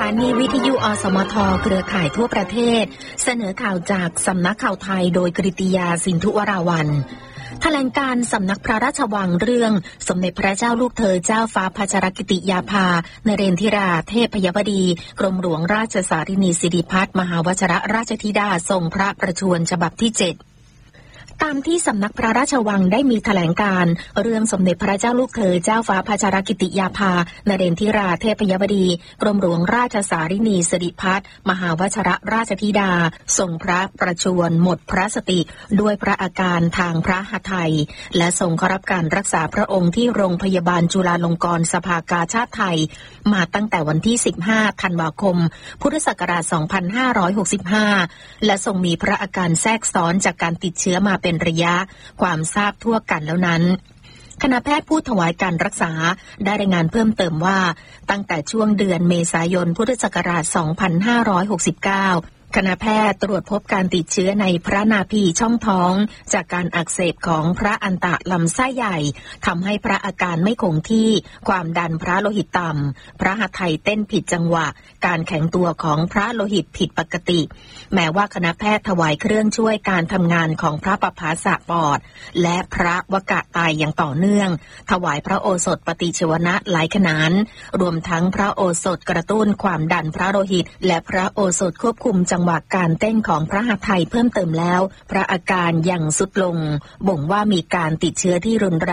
านีวิทยุอสมทเครือข่ายทั่วประเทศเสนอข่าวจากสำนักข่าวไทยโดยกฤติยาสินธุวราวัลย์แถลงการสำนักพระราชวังเรื่องสมเด็จพระเจ้าลูกเธอเจ้าฟ้าพัชรกิติยาภานเรนทิราเทพยบดีกรมหลวงราชสารินีสิริพัฒน์มหาวชิรราชธิดาทรงพระประชวรฉบับที่ 7ตามที่สำนักพระราชวังได้มีแถลงการเรื่องสมเด็จพระเจ้าลูกเธอเจ้าฟ้าพัชรกิติยาภานเรนทิราเทพยบดีกรมหลวงราชสารินีสิริพัฒน์มหาวชิรราชธิดาทรงพระประชวรหมดพระสติด้วยพระอาการทางพระหทัยและทรงเข้ารับการรักษาพระองค์ที่โรงพยาบาลจุฬาลงกรณ์สภากาชาดไทยมาตั้งแต่วันที่15ธันวาคมพุทธศักราช2565และทรงมีพระอาการแทรกซ้อนจากการติดเชื้อมาเป็นระยะความทราบทั่วกันแล้วนั้นคณะแพทย์ผู้ถวายการรักษาได้รายงานเพิ่มเติมว่าตั้งแต่ช่วงเดือนเมษายนพุทธศักราช2569คณะแพทย์ตรวจพบการติดเชื้อในพระนาภีช่องท้องจากการอักเสบของพระอันตะลำไส้ใหญ่ทำให้พระอาการไม่คงที่ความดันพระโลหิตต่ำพระหัตถ์ไถเต้นผิดจังหวะการแข็งตัวของพระโลหิตผิดปกติแม้ว่าคณะแพทย์ถวายเครื่องช่วยการทำงานของพระปภาสะปอดและพระวกะไตอย่างต่อเนื่องถวายพระโอสถปฏิชีวนะหลายขนานรวมทั้งพระโอสถกระตุ้นความดันพระโลหิตและพระโอสถควบคุมจังหวะการเต้นของพระหัตถ์ไถเพิ่มเติมแล้วพระอาการยังทรุดลงบ่งว่ามีการติดเชื้อที่รุนแรง